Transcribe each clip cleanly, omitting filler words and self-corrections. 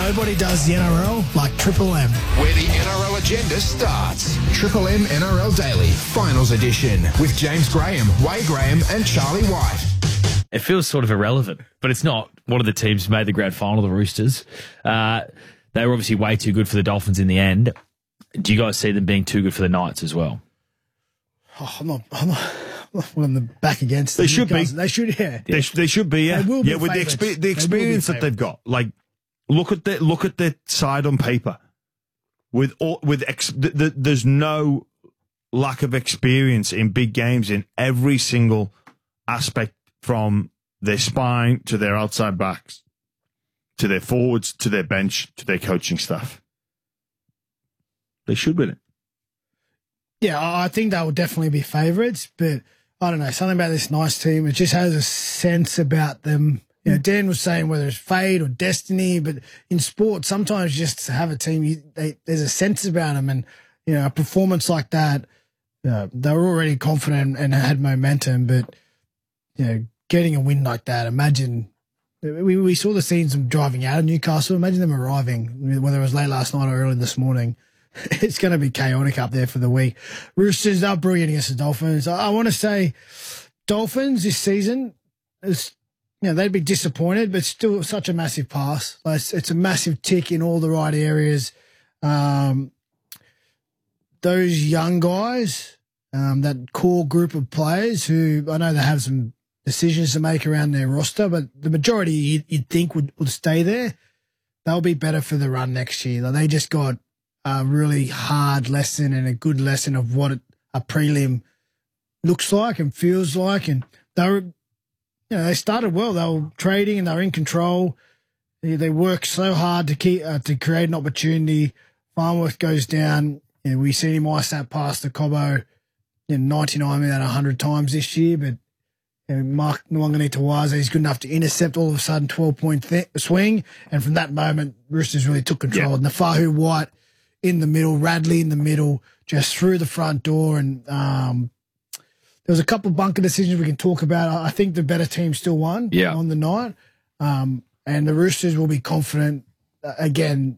Nobody does the NRL like Triple M. Where the NRL agenda starts. Triple M NRL Daily, Finals Edition, with James Graham, Way Graham and Charlie White. It feels sort of irrelevant, but it's not. One of the teams made the grand final, the Roosters. They were obviously way too good for the Dolphins in the end. Do you guys see them being too good for the Knights as well? Oh, I'm not on the back against them. They should be. They should, yeah. They should be, yeah. They will be with the experience that they've got. Like, look at the side on paper. There's no lack of experience in big games in every single aspect, from their spine to their outside backs, to their forwards, to their bench, to their coaching staff. They should win it. Yeah, I think they will definitely be favourites, but I don't know, something about this nice team, it just has a sense about them. You know, Dan was saying whether it's fate or destiny, but in sport, sometimes just to have a team, there's a sense about them, and you know, a performance like that, they were already confident and had momentum, but you know, getting a win like that, imagine. We saw the scenes of driving out of Newcastle. Imagine them arriving, whether it was late last night or early this morning. It's going to be chaotic up there for the week. Roosters are brilliant against the Dolphins. I want to say Dolphins this season, they'd be disappointed, but still such a massive pass. It's a massive tick in all the right areas. Those young guys, that core group of players who I know they have some decisions to make around their roster, but the majority you'd think would stay there. They'll be better for the run next year. They just got a really hard lesson and a good lesson of what a prelim looks like and feels like. And they started well. They were trading and they were in control. They worked so hard to create an opportunity. Farnworth goes down. You know, we seen him ice that pass to Cobbo 99 out of 100 times this year, but Mark Nwangani-Tawaza is good enough to intercept all of a sudden 12-point swing. And from that moment, Roosters really took control. And Nafahu White in the middle, Radley in the middle, just through the front door. And there was a couple of bunker decisions we can talk about. I think the better team still won on the night. And the Roosters will be confident. Again,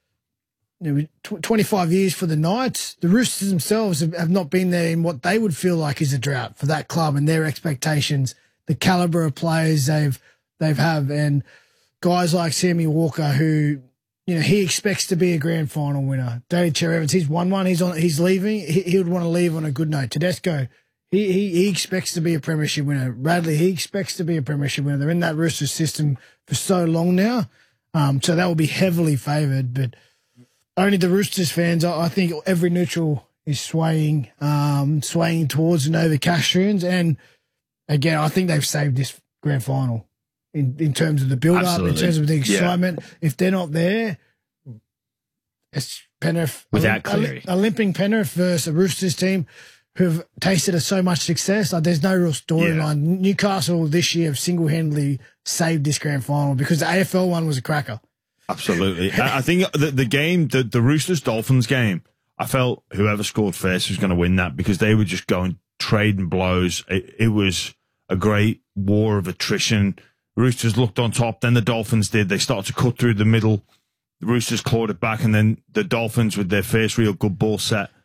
25 years for the Knights. The Roosters themselves have not been there in what they would feel like is a drought for that club and their expectations, the calibre of players they've have, and guys like Sammy Walker, who he expects to be a grand final winner. David Cherry-Evans, he's won one. He's leaving. He would want to leave on a good note. Tedesco, he expects to be a premiership winner. Radley, he expects to be a premiership winner. They're in that Roosters system for so long now, so that will be heavily favoured, but. Only the Roosters fans, I think every neutral is swaying towards the Nova Castroons. And again, I think they've saved this grand final in terms of the build-up, in terms of the excitement. Yeah. If they're not there, it's Penrith. Without Cleary. A limping Penrith versus a Roosters team who've tasted of so much success. There's no real storyline. Yeah. Newcastle this year have single-handedly saved this grand final because the AFL one was a cracker. Absolutely. I think the game, the Roosters-Dolphins game, I felt whoever scored first was going to win that because they were just going trading blows. It was a great war of attrition. Roosters looked on top, then the Dolphins did. They started to cut through the middle. The Roosters clawed it back, and then the Dolphins, with their first real good ball set,